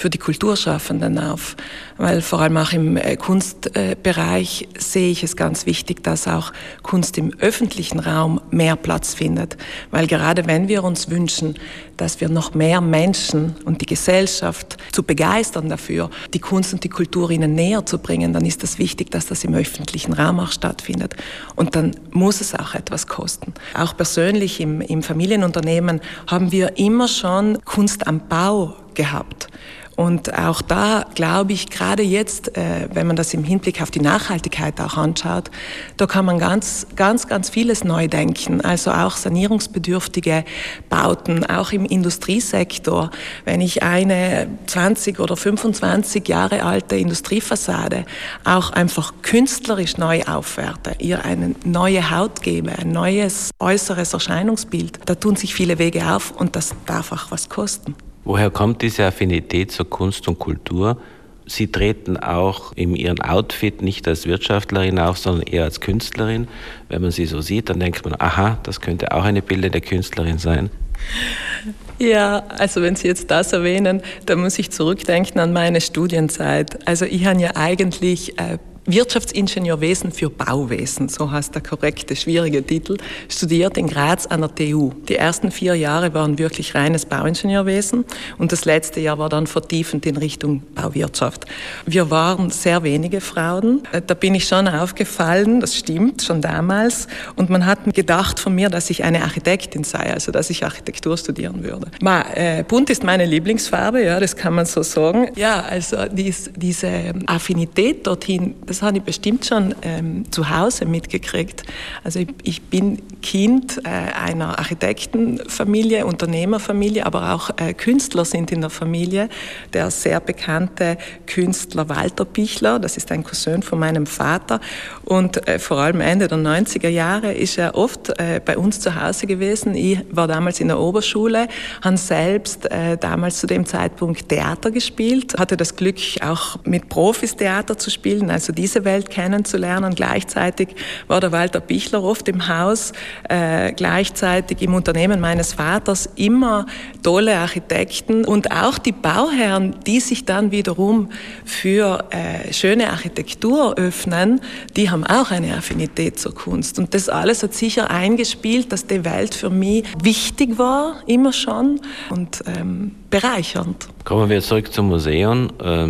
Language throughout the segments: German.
für die Kulturschaffenden auf. Weil vor allem auch im Kunstbereich sehe ich es ganz wichtig, dass auch Kunst im öffentlichen Raum mehr Platz findet. Weil gerade wenn wir uns wünschen, dass wir noch mehr Menschen und die Gesellschaft zu begeistern dafür, die Kunst und die Kultur ihnen näher zu bringen, dann ist es wichtig, dass das im öffentlichen Raum auch stattfindet. Und dann muss es auch etwas kosten. Auch persönlich im Familienunternehmen haben wir immer schon Kunst am Bau gehabt. Und auch da glaube ich, gerade jetzt, wenn man das im Hinblick auf die Nachhaltigkeit auch anschaut, da kann man ganz vieles neu denken. Also auch sanierungsbedürftige Bauten, auch im Industriesektor. Wenn ich eine 20 oder 25 Jahre alte Industriefassade auch einfach künstlerisch neu aufwerte, ihr eine neue Haut gebe, ein neues äußeres Erscheinungsbild, da tun sich viele Wege auf und das darf auch was kosten. Woher kommt diese Affinität zur Kunst und Kultur? Sie treten auch in Ihrem Outfit nicht als Wirtschaftlerin auf, sondern eher als Künstlerin. Wenn man sie so sieht, dann denkt man, aha, das könnte auch eine bildende Künstlerin sein. Ja, also wenn Sie jetzt das erwähnen, dann muss ich zurückdenken an meine Studienzeit. Also ich habe ja eigentlich Wirtschaftsingenieurwesen für Bauwesen, so heißt der korrekte, schwierige Titel, studiert in Graz an der TU. Die ersten 4 Jahre waren wirklich reines Bauingenieurwesen und das letzte Jahr war dann vertiefend in Richtung Bauwirtschaft. Wir waren sehr wenige Frauen, da bin ich schon aufgefallen, das stimmt, schon damals, und man hat gedacht von mir, dass ich eine Architektin sei, also dass ich Architektur studieren würde. Bunt ist meine Lieblingsfarbe, ja, das kann man so sagen. Ja, also diese Affinität dorthin, das habe ich bestimmt schon zu Hause mitgekriegt. Also ich bin Kind einer Architektenfamilie, Unternehmerfamilie, aber auch Künstler sind in der Familie. Der sehr bekannte Künstler Walter Pichler, das ist ein Cousin von meinem Vater. Und vor allem Ende der 90er Jahre ist er oft bei uns zu Hause gewesen. Ich war damals in der Oberschule, habe selbst damals zu dem Zeitpunkt Theater gespielt, hatte das Glück, auch mit Profis Theater zu spielen, also diese Welt kennenzulernen. Gleichzeitig war der Walter Pichler oft im Haus, gleichzeitig im Unternehmen meines Vaters immer tolle Architekten und auch die Bauherren, die sich dann wiederum für schöne Architektur öffnen, die haben auch eine Affinität zur Kunst. Und das alles hat sicher eingespielt, dass die Welt für mich wichtig war, immer schon, und bereichernd. Kommen wir zurück zum Museum.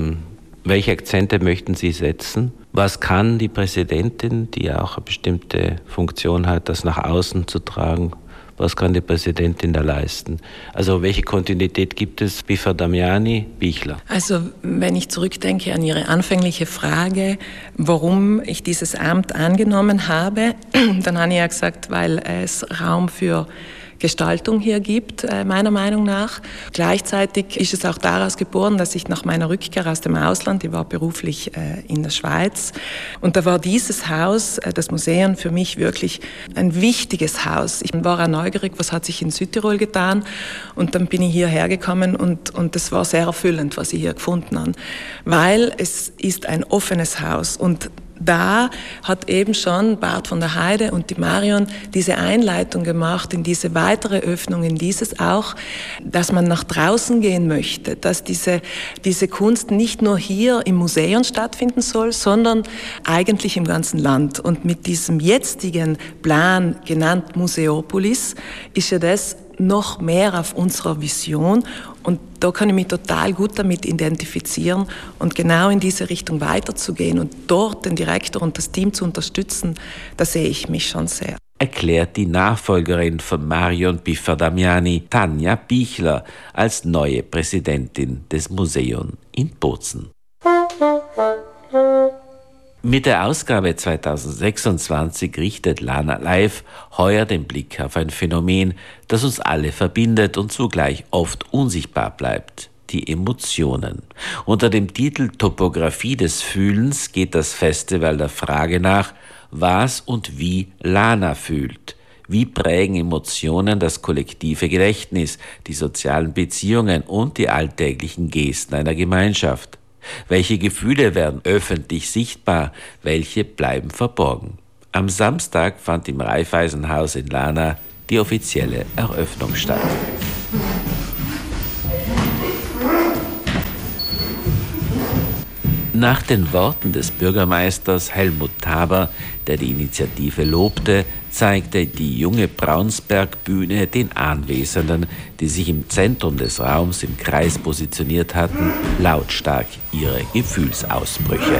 Welche Akzente möchten Sie setzen? Was kann die Präsidentin, die ja auch eine bestimmte Funktion hat, das nach außen zu tragen? Was kann die Präsidentin da leisten? Also welche Kontinuität gibt es? Biffer-Damiani, Pichler? Also wenn ich zurückdenke an Ihre anfängliche Frage, warum ich dieses Amt angenommen habe, dann habe ich ja gesagt, weil es Raum für Gestaltung hier gibt, meiner Meinung nach. Gleichzeitig ist es auch daraus geboren, dass ich nach meiner Rückkehr aus dem Ausland, ich war beruflich in der Schweiz, und da war dieses Haus, das Museum, für mich wirklich ein wichtiges Haus. Ich war auch neugierig, was hat sich in Südtirol getan, und dann bin ich hierher gekommen und das war sehr erfüllend, was ich hier gefunden habe, weil es ist ein offenes Haus und da hat eben schon Bart von der Heide und die Marion diese Einleitung gemacht in diese weitere Öffnung, in dieses auch, dass man nach draußen gehen möchte, dass diese Kunst nicht nur hier im Museum stattfinden soll, sondern eigentlich im ganzen Land. Und mit diesem jetzigen Plan, genannt Museopolis, ist ja das noch mehr auf unserer Vision, und da kann ich mich total gut damit identifizieren und genau in diese Richtung weiterzugehen und dort den Direktor und das Team zu unterstützen, da sehe ich mich schon sehr. Erklärt die Nachfolgerin von Marion Biffer-Damiani, Tanja Pichler, als neue Präsidentin des Museums in Bozen. Mit der Ausgabe 2026 richtet Lana Live heuer den Blick auf ein Phänomen, das uns alle verbindet und zugleich oft unsichtbar bleibt: die Emotionen. Unter dem Titel Topographie des Fühlens geht das Festival der Frage nach, was und wie Lana fühlt. Wie prägen Emotionen das kollektive Gedächtnis, die sozialen Beziehungen und die alltäglichen Gesten einer Gemeinschaft? Welche Gefühle werden öffentlich sichtbar, welche bleiben verborgen? Am Samstag fand im Raiffeisenhaus in Lana die offizielle Eröffnung statt. Nach den Worten des Bürgermeisters Helmut Taber, der die Initiative lobte, zeigte die junge Braunsberg-Bühne den Anwesenden, die sich im Zentrum des Raums im Kreis positioniert hatten, lautstark ihre Gefühlsausbrüche.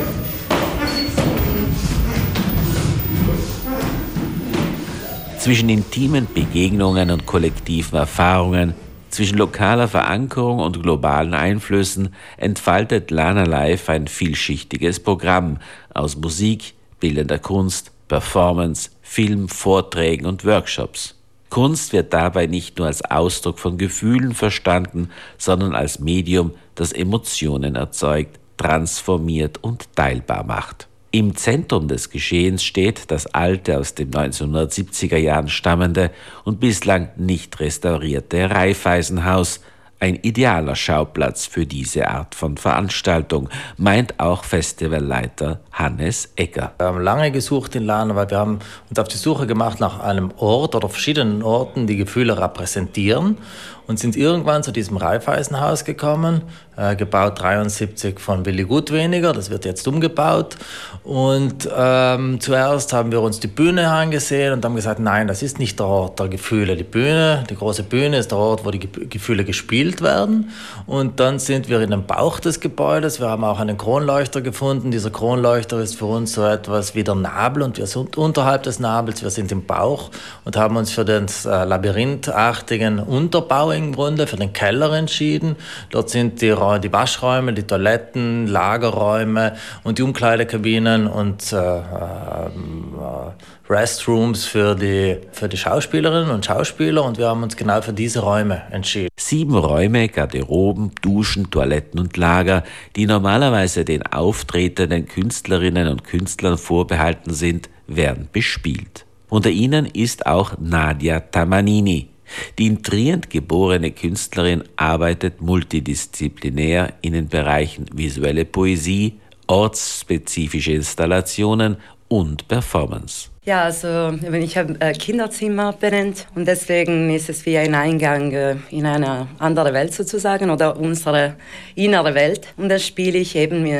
Zwischen intimen Begegnungen und kollektiven Erfahrungen, zwischen lokaler Verankerung und globalen Einflüssen entfaltet Lana Live ein vielschichtiges Programm aus Musik, bildender Kunst, Performance, Film, Vorträgen und Workshops. Kunst wird dabei nicht nur als Ausdruck von Gefühlen verstanden, sondern als Medium, das Emotionen erzeugt, transformiert und teilbar macht. Im Zentrum des Geschehens steht das alte, aus den 1970er Jahren stammende und bislang nicht restaurierte Raiffeisenhaus, ein idealer Schauplatz für diese Art von Veranstaltung, meint auch Festivalleiter Hannes Egger. Wir haben lange gesucht in Lana, weil wir haben uns auf die Suche gemacht nach einem Ort oder verschiedenen Orten, die Gefühle repräsentieren, und sind irgendwann zu diesem Raiffeisenhaus gekommen, gebaut 73 von Willi Gutweniger, das wird jetzt umgebaut. Und zuerst haben wir uns die Bühne angesehen und haben gesagt, nein, das ist nicht der Ort der Gefühle. Die Bühne, die große Bühne ist der Ort, wo die Gefühle gespielt werden. Und dann sind wir in den Bauch des Gebäudes. Wir haben auch einen Kronleuchter gefunden. Dieser Kronleuchter ist für uns so etwas wie der Nabel und wir sind unterhalb des Nabels, wir sind im Bauch und haben uns für den labyrinthartigen Unterbau im Grunde, für den Keller entschieden. Dort sind die Waschräume, die Toiletten, Lagerräume und die Umkleidekabinen und Restrooms für die Schauspielerinnen und Schauspieler, und wir haben uns genau für diese Räume entschieden. 7 Räume, Garderoben, Duschen, Toiletten und Lager, die normalerweise den auftretenden Künstlerinnen und Künstlern vorbehalten sind, werden bespielt. Unter ihnen ist auch Nadia Tamanini. Die in Trient geborene Künstlerin arbeitet multidisziplinär in den Bereichen visuelle Poesie, ortsspezifische Installationen und Performance. Ja, also ich habe Kinderzimmer benannt und deswegen ist es wie ein Eingang in eine andere Welt sozusagen oder unsere innere Welt. Und das spiele ich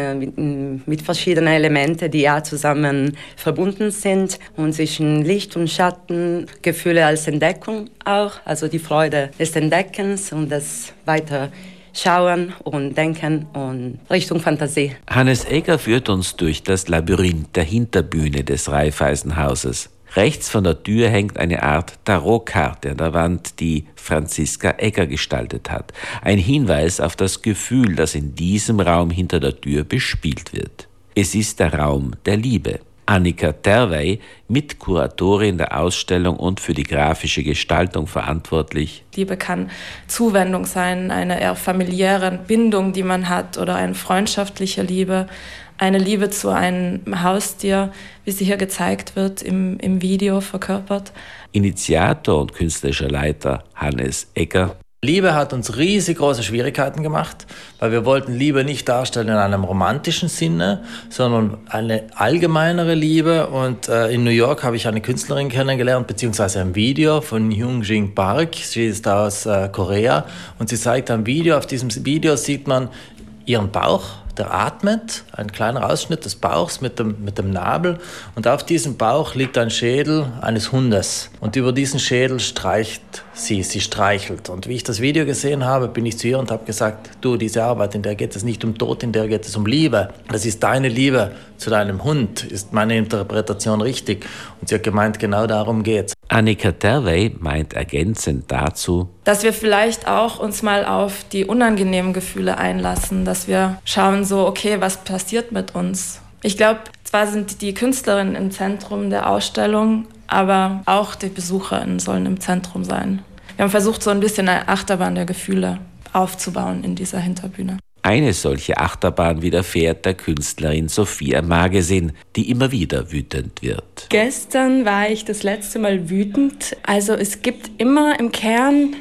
eben mit verschiedenen Elementen, die ja zusammen verbunden sind und zwischen Licht und Schatten, Gefühle als Entdeckung auch, also die Freude des Entdeckens und das Weiterschauen und Denken und Richtung Fantasie. Hannes Egger führt uns durch das Labyrinth der Hinterbühne des Raiffeisenhauses. Rechts von der Tür hängt eine Art Tarotkarte an der Wand, die Franziska Egger gestaltet hat. Ein Hinweis auf das Gefühl, das in diesem Raum hinter der Tür bespielt wird. Es ist der Raum der Liebe. Annika Terwey, Mitkuratorin der Ausstellung und für die grafische Gestaltung verantwortlich. Liebe kann Zuwendung sein, eine eher familiäre Bindung, die man hat, oder eine freundschaftliche Liebe, eine Liebe zu einem Haustier, wie sie hier gezeigt wird, im Video verkörpert. Initiator und künstlerischer Leiter Hannes Egger. Liebe hat uns riesig große Schwierigkeiten gemacht, weil wir wollten Liebe nicht darstellen in einem romantischen Sinne, sondern eine allgemeinere Liebe. Und in New York habe ich eine Künstlerin kennengelernt, beziehungsweise ein Video von Hyunjin Park. Sie ist aus Korea und sie zeigt ein Video. Auf diesem Video sieht man ihren Bauch, der atmet, ein kleiner Ausschnitt des Bauchs mit dem Nabel, und auf diesem Bauch liegt ein Schädel eines Hundes und über diesen Schädel streicht sie streichelt. Und wie ich das Video gesehen habe, bin ich zu ihr und habe gesagt, du, diese Arbeit, in der geht es nicht um Tod, in der geht es um Liebe. Das ist deine Liebe zu deinem Hund, ist meine Interpretation richtig? Und sie hat gemeint, genau darum geht's. Annika Terwey meint ergänzend dazu, dass wir vielleicht auch uns mal auf die unangenehmen Gefühle einlassen, dass wir schauen so, okay, was passiert mit uns? Ich glaube, zwar sind die Künstlerinnen im Zentrum der Ausstellung, aber auch die BesucherInnen sollen im Zentrum sein. Wir haben versucht, so ein bisschen eine Achterbahn der Gefühle aufzubauen in dieser Hinterbühne. Eine solche Achterbahn widerfährt der Künstlerin Sophia Magesin, die immer wieder wütend wird. Gestern war ich das letzte Mal wütend. Also es gibt immer im Kern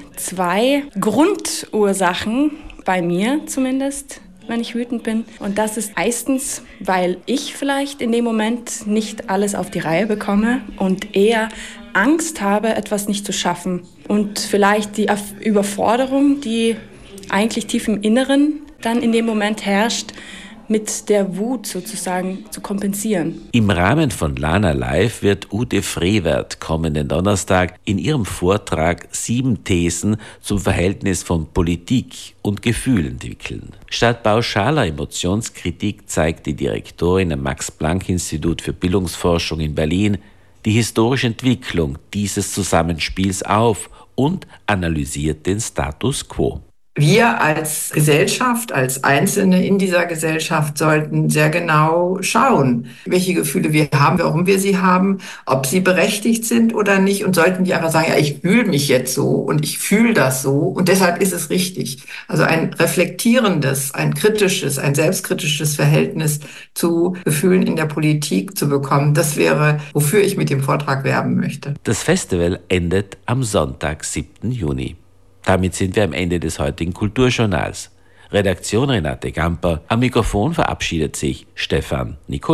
2 Grundursachen, bei mir zumindest, wenn ich wütend bin. Und das ist meistens, weil ich vielleicht in dem Moment nicht alles auf die Reihe bekomme und eher Angst habe, etwas nicht zu schaffen. Und vielleicht die Überforderung, die eigentlich tief im Inneren dann in dem Moment herrscht, mit der Wut sozusagen zu kompensieren. Im Rahmen von Lana Live wird Ute Frevert kommenden Donnerstag in ihrem Vortrag 7 Thesen zum Verhältnis von Politik und Gefühl entwickeln. Statt pauschaler Emotionskritik zeigt die Direktorin am Max-Planck-Institut für Bildungsforschung in Berlin die historische Entwicklung dieses Zusammenspiels auf und analysiert den Status quo. Wir als Gesellschaft, als Einzelne in dieser Gesellschaft sollten sehr genau schauen, welche Gefühle wir haben, warum wir sie haben, ob sie berechtigt sind oder nicht und sollten die einfach sagen, ja, ich fühle mich jetzt so und ich fühle das so und deshalb ist es richtig. Also ein reflektierendes, ein kritisches, ein selbstkritisches Verhältnis zu Gefühlen in der Politik zu bekommen, das wäre, wofür ich mit dem Vortrag werben möchte. Das Festival endet am Sonntag, 7. Juni. Damit sind wir am Ende des heutigen Kulturjournals. Redaktion Renate Gamper. Am Mikrofon verabschiedet sich Stefan Nicol.